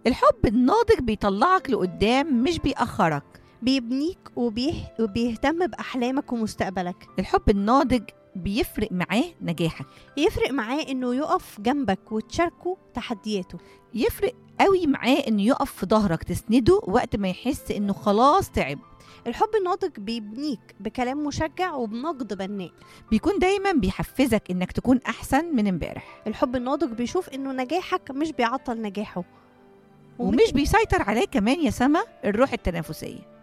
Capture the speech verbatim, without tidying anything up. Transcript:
الحب الناضج بيطلعك لقدام مش بيأخرك. بيبنيك وبيه... وبيهتم بأحلامك ومستقبلك. الحب الناضج بيفرق معاه نجاحك. يفرق معاه إنه يقف جنبك وتشاركه تحدياته. يفرق قوي معاه إنه يقف في ظهرك تسنده وقت ما يحس إنه خلاص تعب. الحب الناضج بيبنيك بكلام مشجع وبنقد بناء. بيكون دايما بيحفزك إنك تكون أحسن من امبارح. الحب الناضج بيشوف إنه نجاحك مش بيعطل نجاحه، ومش بيسيطر عليه كمان يا سما الروح التنافسية.